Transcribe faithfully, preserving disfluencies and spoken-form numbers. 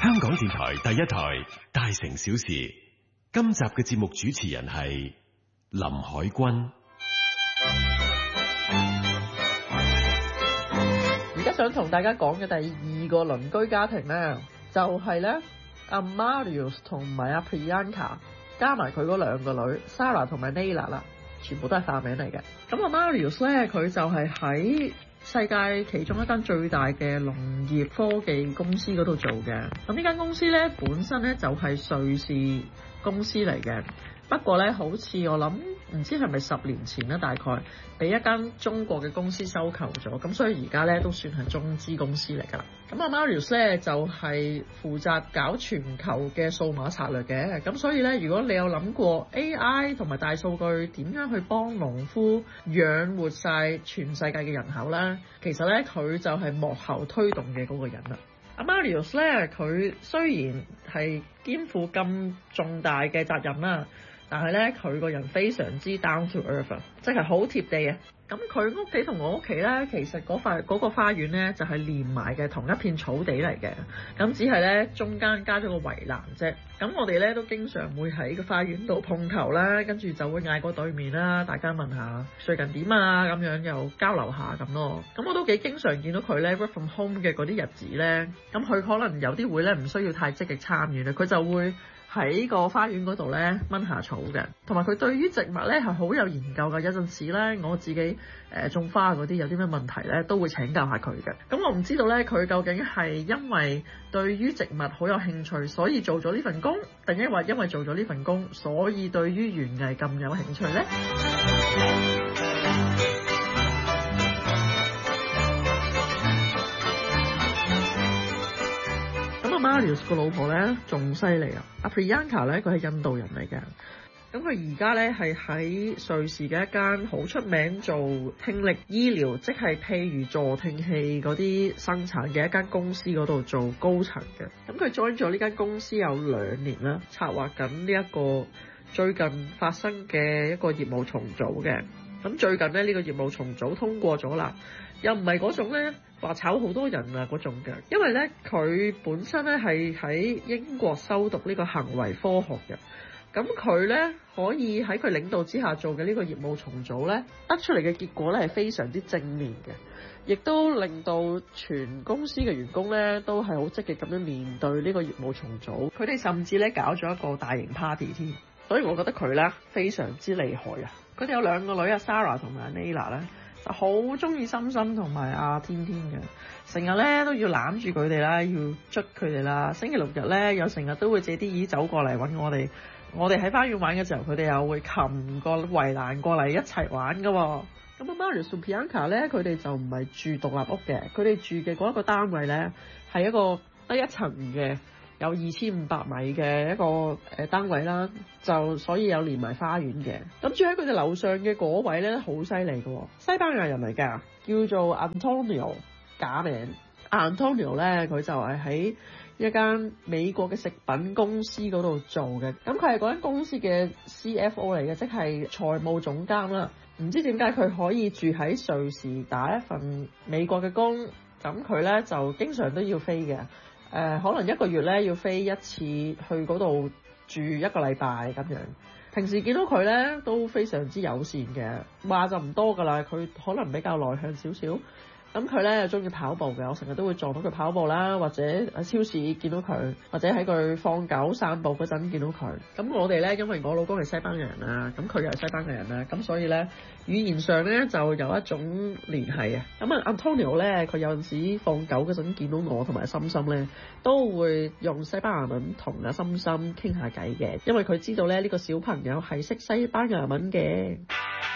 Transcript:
香港電台第一台《大城小事》，今集嘅節目主持人係林海軍。 而家想同大家講嘅第二個鄰居家庭咧，就係咧阿 Marius 同埋阿 Priyanka 加埋佢嗰兩個女 Sarah 同埋 Nayla 啦，全部都係化名嚟嘅。咁阿 Marius 咧，佢就係喺世界其中一間最大嘅農業科技公司嗰度做嘅。咁呢間公司咧，本身咧就係瑞士公司嚟嘅。不過咧，好似我諗唔知係咪十年前咧，大概俾一間中國嘅公司收購咗，咁所以而家咧都算係中資公司嚟㗎啦。咁阿 Marius 咧就係負責搞全球嘅數碼策略嘅，咁所以咧，如果你有諗過 A I 同埋大數據點樣去幫農夫養活晒全世界嘅人口咧，其實咧佢就係幕後推動嘅嗰個人啦。阿 Marius 咧，佢雖然係肩負咁重大嘅責任啦，但係咧，佢個人非常之 down to earth， 即係好貼地啊！咁佢屋企同我屋企咧，其實嗰塊嗰個花園咧就係連埋嘅同一片草地嚟嘅。咁只係咧中間加咗個圍欄啫。咁我哋咧都經常會喺個花園度碰頭啦，跟住就會嗌過對面啦，大家問下最近點啊，咁樣又交流下咁咯。咁我都幾經常見到佢咧 work from home 嘅嗰啲日子咧，咁佢可能有啲會咧唔需要太積極參與咧，佢就會喺個花園嗰度咧掹下草嘅，同埋佢對於植物咧係好有研究嘅。有陣時咧，我自己誒、呃、種花嗰啲有啲咩問題咧，都會請教下佢嘅。咁我唔知道咧，佢究竟係因為對於植物好有興趣，所以做咗呢份工，定抑或因為做咗呢份工，所以對於園藝咁有興趣咧？Marius 個老婆咧仲犀利啊！阿 Priyanka 咧，佢係印度人嚟嘅。咁佢而家咧係喺瑞士嘅一間好出名做聽力醫療，即係譬如助聽器嗰啲生產嘅一間公司嗰度做高層嘅。咁佢 join 咗呢間公司有兩年啦，策劃緊呢一個最近發生嘅一個業務重組嘅。咁最近咧呢、呢個業務重組通過咗啦，又唔係嗰種咧話炒好多人啊嗰種嘅，因為咧佢本身咧係喺英國修讀呢個行為科學嘅，咁佢咧可以喺佢領導之下做嘅呢個業務重組咧，得出嚟嘅結果咧係非常之正面嘅，亦都令到全公司嘅員工咧都係好積極咁樣面對呢個業務重組，佢哋甚至咧搞咗一個大型 party 添，所以我覺得佢咧非常之厲害啊！佢哋有兩個女啊 Sarah 同埋 Nayla 咧，就好中意心心同埋阿天天嘅，成日咧都要攬住佢哋啦，要捽佢哋啦。星期六日咧，又成日都會借啲椅走過嚟揾我哋。我哋喺花園玩嘅時候，佢哋又會擒個圍欄過嚟一齊玩噶。咁啊 Marius 同 Priyanka 咧，佢哋就唔係住獨立屋嘅，佢哋住嘅嗰一個單位咧係一個得一層嘅，有二千五百米嘅一個誒單位啦，就所以有連埋花園嘅。咁住喺佢哋樓上嘅嗰位咧，好犀利嘅，西班牙人嚟㗎，叫做 Antonio， 假名 Antonio 咧，佢就係喺一間美國嘅食品公司嗰度做嘅。咁佢係嗰間公司嘅 C F O 嚟嘅，即係財務總監啦。唔知點解佢可以住喺瑞士打一份美國嘅工，咁佢咧就經常都要飛嘅。誒、呃、可能一個月咧要飛一次去嗰度住一個禮拜咁樣。平時見到佢咧都非常之友善嘅，話就唔多㗎啦。佢可能比較內向少少。咁佢咧又中意跑步嘅，我成日都會撞到佢跑步啦，或者喺超市見到佢，或者喺佢放狗散步嗰陣見到佢。咁我哋咧，因為我老公係西班牙人啦，咁佢又係西班牙人啦，咁所以咧語言上咧就有一種聯繫啊。咁啊 Antonio 咧，佢有陣時放狗嗰陣見到我同埋心心咧，都會用西班牙文同阿心心傾下偈嘅，因為佢知道咧呢個小朋友係識西班牙文嘅。